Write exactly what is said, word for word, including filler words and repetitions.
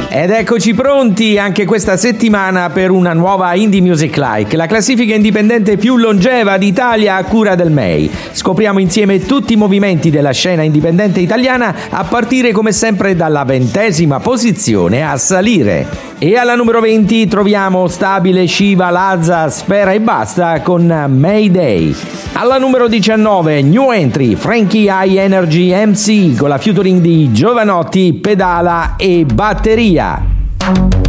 Ed eccoci pronti anche questa settimana per una nuova Indie Music Like, la classifica indipendente più longeva d'Italia a cura del M E I. Scopriamo insieme tutti i movimenti della scena indipendente italiana, a partire come sempre dalla ventesima posizione a salire. E alla numero venti troviamo stabile Shiva, Lazza, Spera e Basta con Mayday. Alla numero diciannove new entry Frankie High Energy M C con la featuring di Giovanotti, Pedala e Batteria.